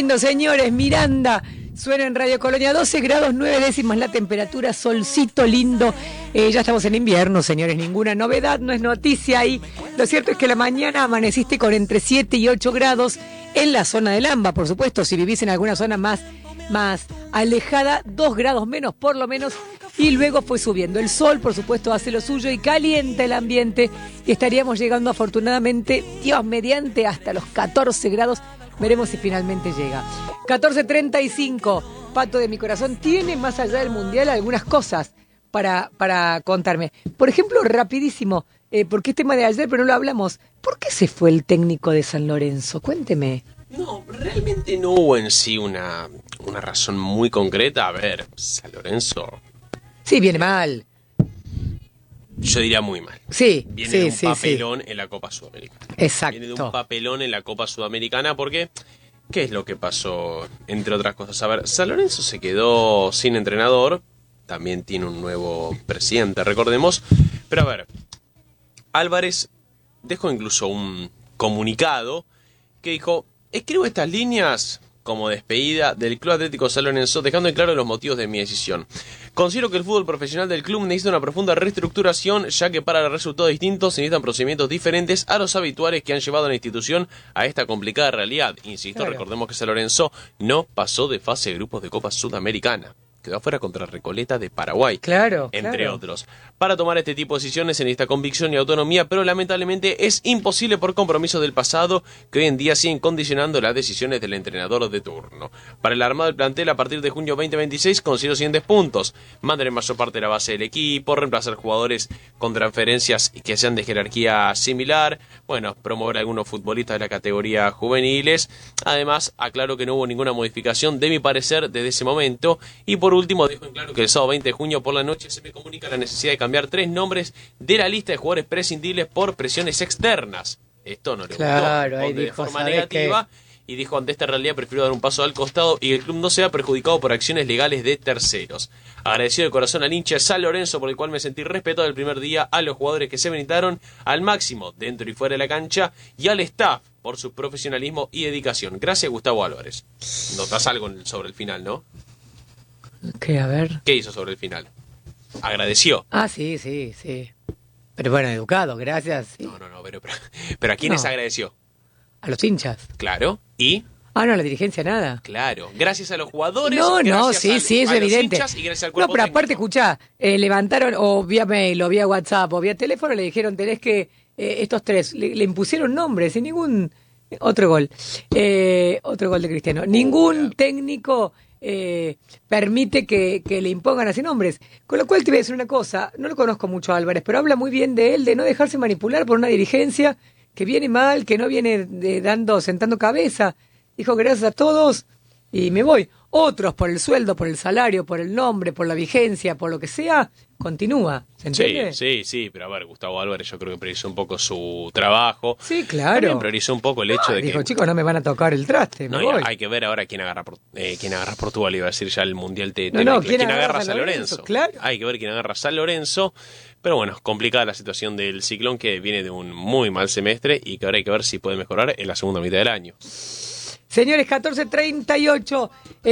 lindo, señores. Miranda suena en Radio Colonia, 12 grados 9 décimas la temperatura, solcito lindo. Ya estamos en invierno, señores, ninguna novedad, no es noticia. Y lo cierto es que la mañana amaneciste con entre 7 y 8 grados en la zona del AMBA, por supuesto. Si vivís en alguna zona más alejada, 2 grados menos por lo menos. Y luego fue subiendo. El sol, por supuesto, hace lo suyo y calienta el ambiente. Y estaríamos llegando afortunadamente, Dios mediante, hasta los 14 grados. Veremos si finalmente llega. 14:35, Pato de mi corazón, tiene más allá del Mundial algunas cosas para contarme. Por ejemplo, rapidísimo, porque es tema de ayer, pero no lo hablamos. ¿Por qué se fue el técnico de San Lorenzo? Cuénteme. No, realmente no hubo en sí una razón muy concreta. A ver, San Lorenzo... Sí, viene mal. Yo diría muy mal. Sí, viene de un papelón en la Copa Sudamericana. Exacto. Viene de un papelón en la Copa Sudamericana porque... ¿Qué es lo que pasó, entre otras cosas? A ver, San Lorenzo se quedó sin entrenador. También tiene un nuevo presidente, recordemos. Pero a ver, Álvarez dejó incluso un comunicado que dijo: escribo estas líneas como despedida del Club Atlético San Lorenzo, dejando en claro los motivos de mi decisión. Considero que el fútbol profesional del club necesita una profunda reestructuración, ya que para resultados distintos se necesitan procedimientos diferentes a los habituales que han llevado a la institución a esta complicada realidad. Insisto, claro. Recordemos que San Lorenzo no pasó de fase de grupos de Copa Sudamericana. Quedó afuera contra Recoleta de Paraguay, entre otros. Para tomar este tipo de decisiones se necesita convicción y autonomía, pero lamentablemente es imposible por compromisos del pasado que hoy en día siguen condicionando las decisiones del entrenador de turno. Para el armado del plantel a partir de junio 2026 consigo siguientes puntos: mantener mayor parte de la base del equipo, reemplazar jugadores con transferencias que sean de jerarquía similar, promover a algunos futbolistas de la categoría juveniles. Además, aclaro que no hubo ninguna modificación de mi parecer desde ese momento. Y por último, dejo en claro que el sábado 20 de junio por la noche se me comunica la necesidad de cambiar 3 nombres de la lista de jugadores prescindibles por presiones externas. Esto no le gustó, ahí de dijo, forma negativa, y dijo: ante esta realidad prefiero dar un paso al costado y que el club no sea perjudicado por acciones legales de terceros. Agradecido de corazón al hincha de San Lorenzo, por el cual me sentí respetado el primer día, a los jugadores que se brindaron al máximo dentro y fuera de la cancha, y al staff por su profesionalismo y dedicación. Gracias, Gustavo Álvarez. Notás algo sobre el final, ¿no? ¿Qué? A ver. ¿Qué hizo sobre el final? Agradeció. Ah, sí. Pero bueno, educado, gracias. Sí. No, pero ¿a quiénes agradeció? A los hinchas. Claro, ¿y? Ah, no, a la dirigencia nada. Claro, gracias a los jugadores. Sí, es evidente. Hinchas y gracias al cuerpo pero técnico. Aparte, escuchá, levantaron, o vía mail, o vía WhatsApp, o vía teléfono, le dijeron: tenés que, estos 3, le impusieron nombres, sin ningún... Otro gol de Cristiano. Ningún técnico permite que le impongan así nombres. Con lo cual te voy a decir una cosa: no lo conozco mucho a Álvarez, pero habla muy bien de él, de no dejarse manipular por una dirigencia que viene mal, que no viene sentando cabeza. Dijo: gracias a todos y me voy. Otros, por el sueldo, por el salario, por el nombre, por la vigencia, por lo que sea, continúa. ¿Se entiende? Sí, pero a ver, Gustavo Álvarez yo creo que priorizó un poco su trabajo. Sí, claro. También priorizó un poco el hecho de que... Dijo: chicos, no me van a tocar el traste, me voy. Hay que ver ahora quién agarra Portugal, iba a decir ya el Mundial. ¿Quién agarra San Lorenzo? Claro. Hay que ver quién agarra San Lorenzo. Pero bueno, complicada la situación del Ciclón, que viene de un muy mal semestre y que ahora hay que ver si puede mejorar en la segunda mitad del año. Señores, 14:38,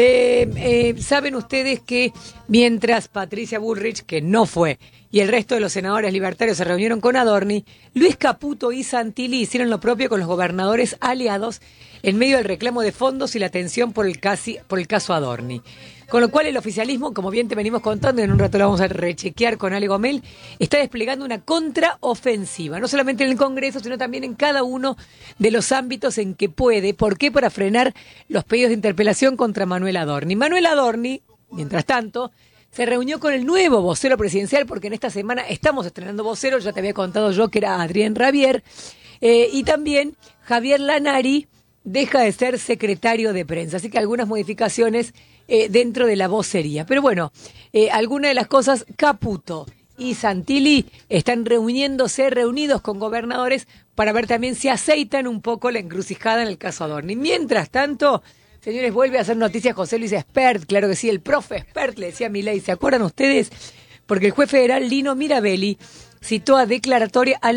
saben ustedes que mientras Patricia Bullrich, que no fue, y el resto de los senadores libertarios se reunieron con Adorni, Luis Caputo y Santilli hicieron lo propio con los gobernadores aliados en medio del reclamo de fondos y la tensión por el caso Adorni. Con lo cual el oficialismo, como bien te venimos contando, y en un rato lo vamos a rechequear con Ale Gomel, está desplegando una contraofensiva, no solamente en el Congreso, sino también en cada uno de los ámbitos en que puede. ¿Por qué? Para frenar los pedidos de interpelación contra Manuel Adorni. Manuel Adorni, mientras tanto, se reunió con el nuevo vocero presidencial, porque en esta semana estamos estrenando vocero, ya te había contado yo que era Adrián Rabier, y también Javier Lanari deja de ser secretario de prensa, así que algunas modificaciones dentro de la vocería. Pero bueno, algunas de las cosas: Caputo y Santilli están reunidos con gobernadores para ver también si aceitan un poco la encrucijada en el caso Adorni. Mientras tanto, señores, vuelve a hacer noticias José Luis Espert, claro que sí, el profe Espert, le decía a Milei, ¿se acuerdan ustedes? Porque el juez federal Lino Mirabelli citó a declaratoria al